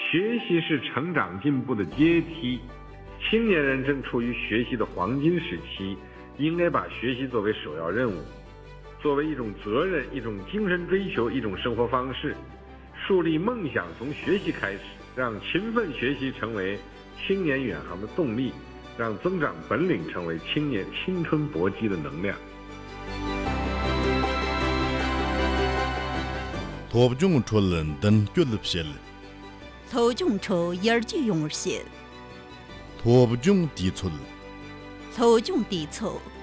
学习是成长进步的阶梯，青年人正处于学习的黄金时期，应该把学习作为首要任务，作为一种责任、一种精神追求、一种生活方式，树立梦想从学习开始，让勤奋学习成为青年远航的动力，让增长本领成为青年青春搏击的能量。 토브중 촐런던 귤립실 토중초 열주용실 토브중 디출 토중 디초